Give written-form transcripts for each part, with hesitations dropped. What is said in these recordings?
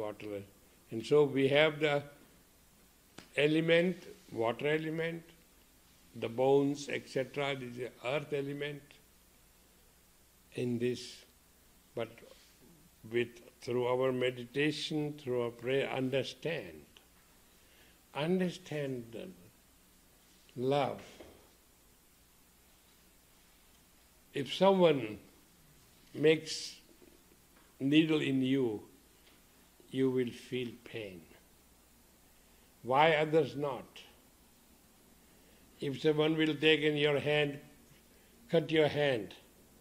water. And so we have the element, water element, the bones, etc., this is earth element in this. But through our meditation, through our prayer, understand the love. If someone makes needle in you, you will feel pain. Why others not? If someone will take in your hand, cut your hand,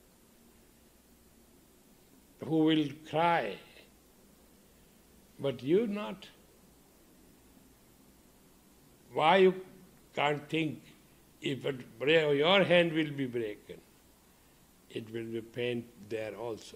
who will cry? But you not. Why you can't think if your hand will be broken, it will be pain there also.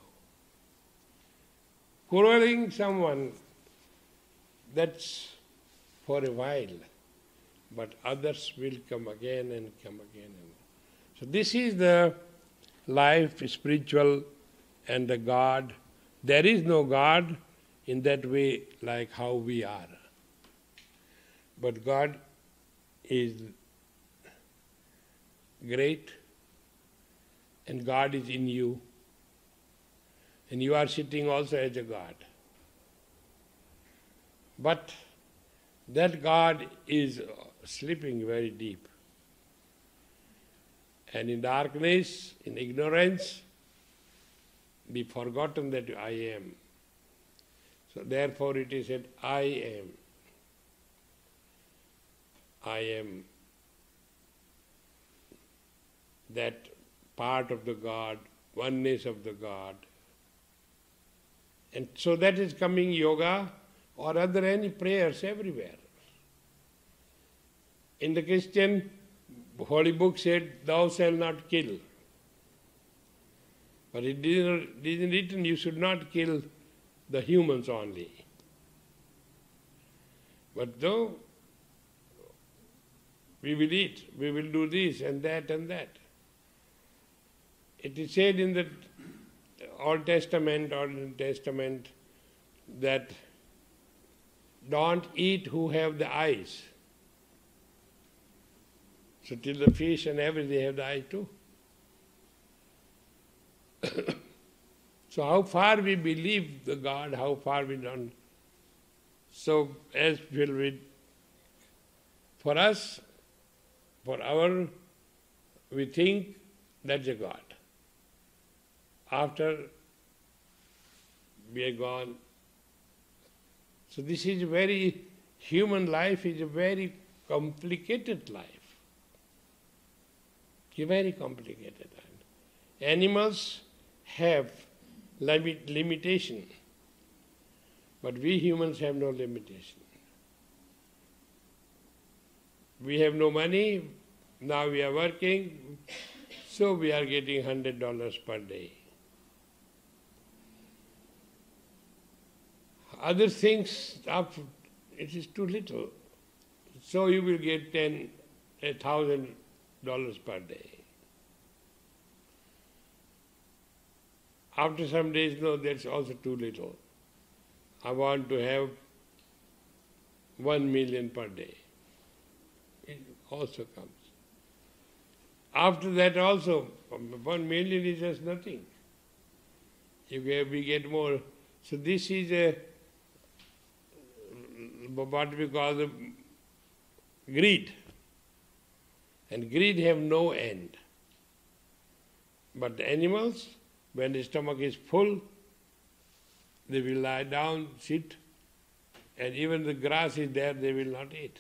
Quarreling someone, that's for a while, but others will come again and come again. So this is the life, spiritual, and the God. There is no God in that way like how we are. But God is great, and God is in you. And you are sitting also as a God. But that God is sleeping very deep. And in darkness, in ignorance, be forgotten that I am. So therefore it is said, I am. I am that part of the God, oneness of the God. And so that is coming yoga or other any prayers everywhere. In the Christian Holy Book said, thou shalt not kill. But it isn't written you should not kill the humans only. But though we will eat, we will do this and that and that. It is said in the Old Testament or New Testament that don't eat who have the eyes. So till the fish and everything they have the eye too. So how far we believe the God, how far we don't. So as will we, for us, we think that's a God. After we are gone. So this is very, human life is a very complicated life. It's a very complicated life. Animals have limitation, but we humans have no limitation. We have no money, now we are working, so we are getting $100 per day. Other things, it is too little. So you will get $1,000 per day. After some days, no, that's also too little. I want to have 1 million per day. It also comes. After that also, 1 million is just nothing. We get more. So this is what we call the greed. And greed have no end. But the animals, when the stomach is full, they will lie down, sit, and even the grass is there, they will not eat.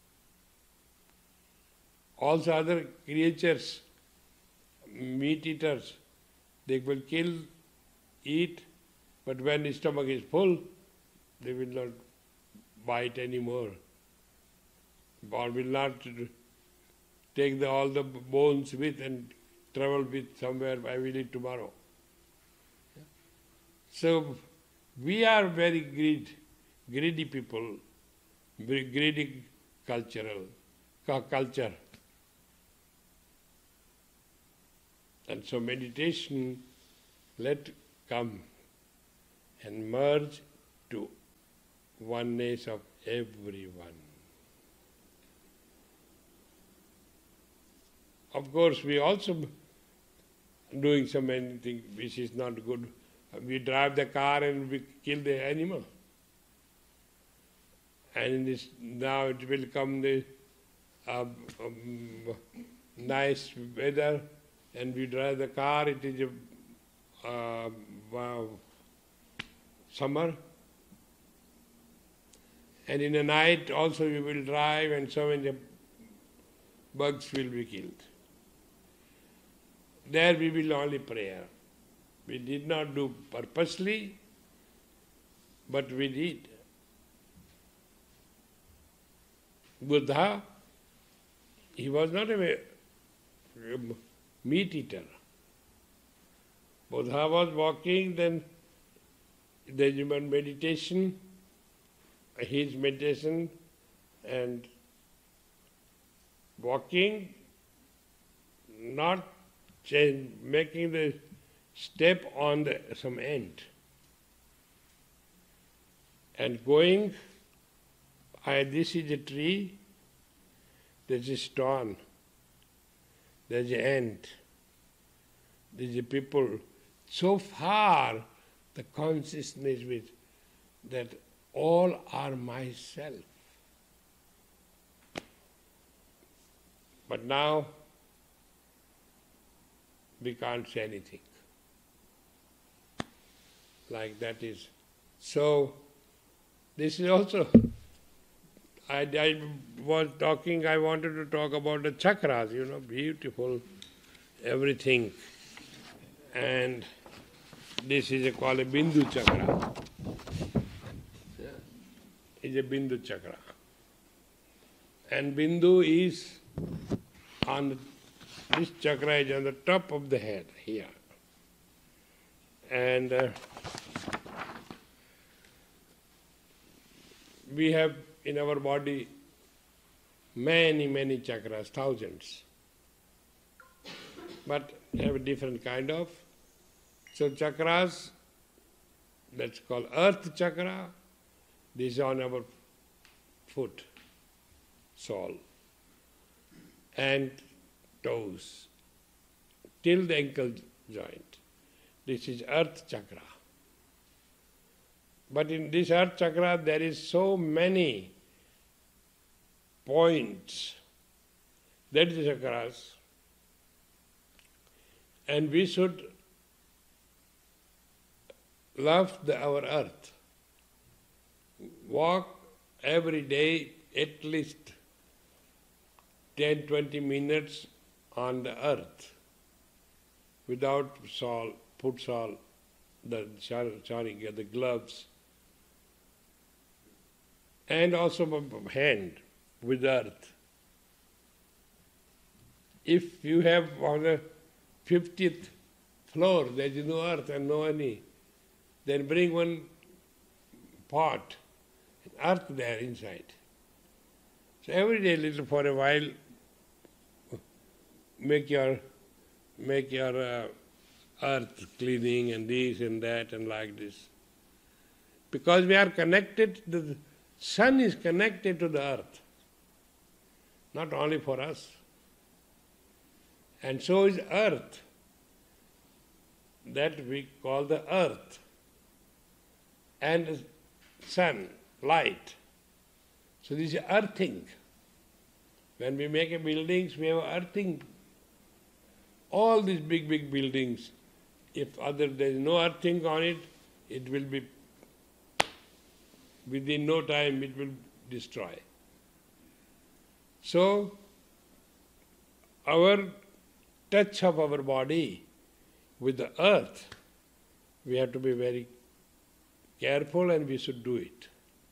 Also other creatures, meat eaters, they will kill, eat, but when the stomach is full, they will not bite anymore, or will not take all the bones with and travel with somewhere, I will eat tomorrow. So we are very greedy people, very greedy culture. And so meditation, let come and merge to oneness of everyone. Of course, we also doing some anything which is not good. We drive the car and we kill the animal. And now it will come the nice weather and we drive the car, it is summer. And in the night also we will drive and so many bugs will be killed. There we will only prayer. We did not do purposely, but we did. Buddha, he was not a meat eater. Buddha was walking, then the human meditation, his meditation and walking, not making the step on some ant. And going, this is a tree, there's a stone, there's an ant, there's a people. So far the consciousness with that all are myself. But now we can't say anything. Like that is. So this is also, I was talking, I wanted to talk about the chakras, beautiful, everything. And this is called a Bindu chakra. It's a Bindu chakra. And Bindu is on this chakra is on the top of the head here. And we have in our body many, many chakras, thousands. But have a different kind of. So chakras, that's called earth chakra. This is on our foot, sole, and toes, till the ankle joint. This is earth chakra. But in this earth chakra there is so many points. That is the chakras. And we should love our earth. Walk every day at least 10-20 minutes on the earth without salt, put salt, the gloves, and also hand with earth. If you have on the 50th floor, there is no earth and no any, then bring one pot, earth there inside. So every day, little for a while, make your earth cleaning and this and that and like this. Because we are connected, the sun is connected to the earth, not only for us. And so is earth, that we call the earth. And sun, light. So this is earthing. When we make a buildings, we have earthing. All these big, big buildings, if there is no earthing on it, it will be, within no time, it will destroy. So, our touch of our body with the earth, we have to be very careful and we should do it.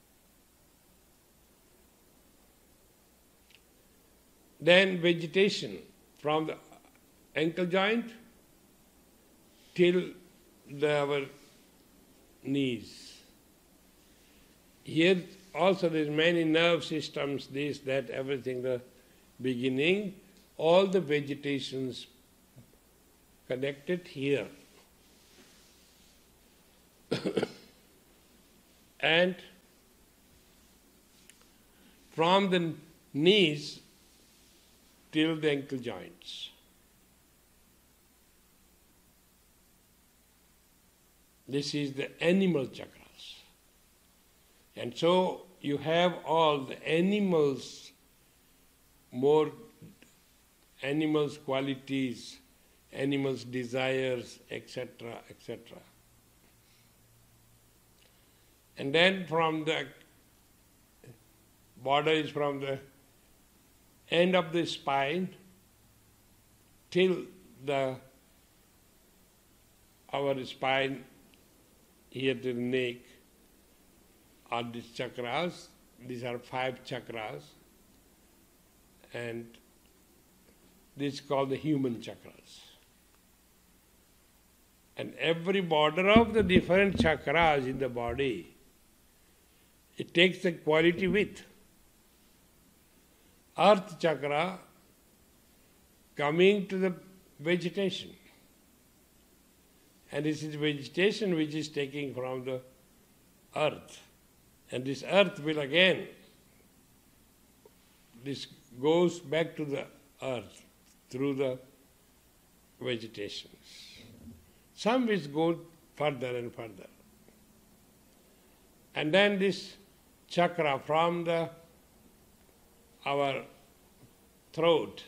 Then vegetation from the ankle joint till our knees. Here also there is many nerve systems, this, that, everything, the beginning, all the vegetations connected here. And from the knees till the ankle joints. This is the animal chakras. And so you have all the animals, more animals' qualities, animals' desires, etc., etc. And then from the border is from the end of the spine till our spine here to the neck are these chakras. These are 5 chakras, and this is called the human chakras. And every border of the different chakras in the body, it takes the quality with. Earth chakra coming to the vegetation. And this is vegetation which is taking from the earth. And this earth will again, this goes back to the earth through the vegetations. Some which go further and further. And then this chakra from our throat,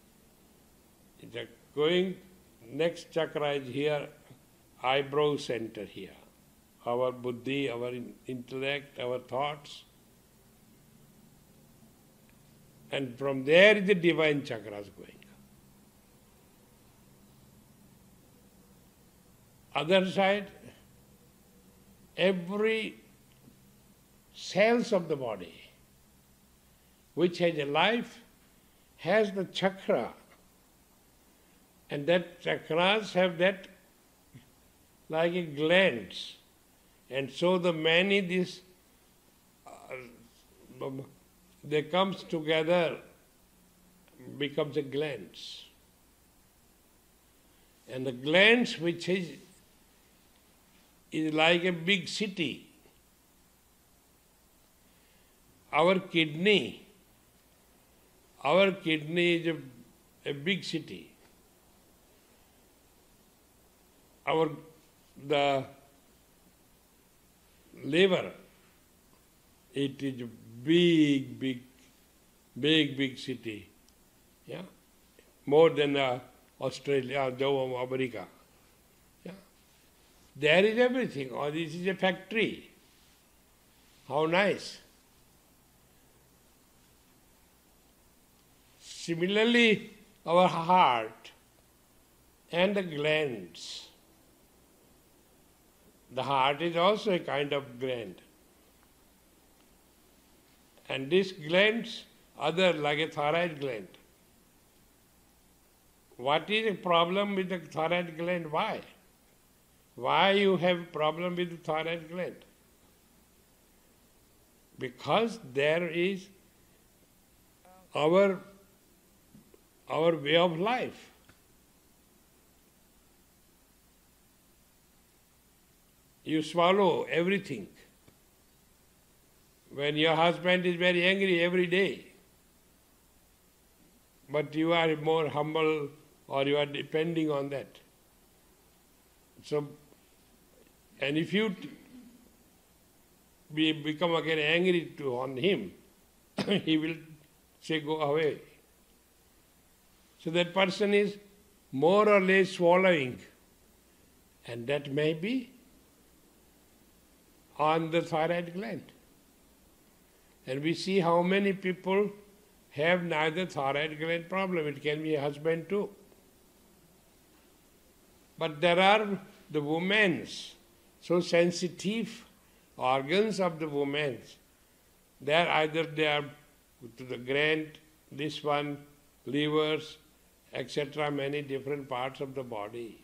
going, next chakra is here, eyebrow center here. Our buddhi, our intellect, our thoughts. And from there is the divine chakras going. Other side, every cells of the body which has a life has the chakra, and that chakras have that like a glands, and so the many this they comes together, becomes a glands, and the glands which is like a big city. Our kidney is a big city. The liver, it is a big city. Yeah? More than Australia, America. Yeah? There is everything. Or this is a factory. How nice. Similarly, our heart and the glands. The heart is also a kind of gland. And these glands, other like a thyroid gland. What is the problem with the thyroid gland? Why? Why you have problem with the thyroid gland? Because there is our way of life. You swallow everything. When your husband is very angry every day, but you are more humble or you are depending on that. So, and if you become again angry on him, he will say, go away. So that person is more or less swallowing, and that may be on the thyroid gland. And we see how many people have neither thyroid gland problem. It can be a husband too. But there are the women's, so sensitive organs of the women's. They are to the gland, this one, livers, etc., many different parts of the body.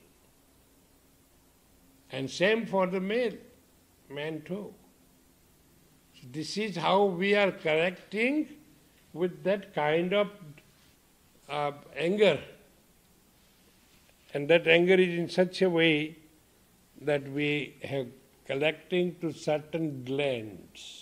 And same for the man too. So this is how we are correcting with that kind of anger. And that anger is in such a way that we have collecting to certain glands.